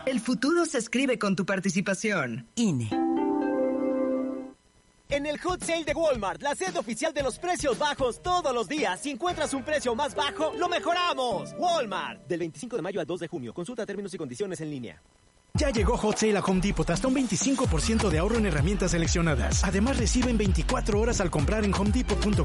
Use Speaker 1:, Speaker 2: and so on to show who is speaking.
Speaker 1: El futuro se escribe con tu participación.
Speaker 2: INE.
Speaker 3: En el Hot Sale de Walmart, la sede oficial de los precios bajos todos los días. Si encuentras un precio más bajo, ¡lo mejoramos! Walmart. Del 25 de mayo al 2 de junio. Consulta términos y condiciones en línea.
Speaker 4: Ya llegó Hot Sale a Home Depot, hasta un 25% de ahorro en herramientas seleccionadas. Además, reciben 24 horas al comprar en homedepot.com.